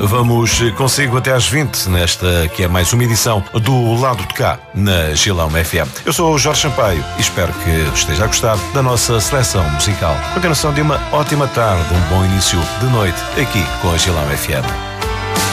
Vamos consigo até às 20, nesta que é mais uma edição do Lado de Cá, na Gilão FM. Eu sou o Jorge Sampaio e espero que esteja a gostar da nossa seleção musical. Continuação de uma ótima tarde, um bom início de noite, aqui com a Gilão FM.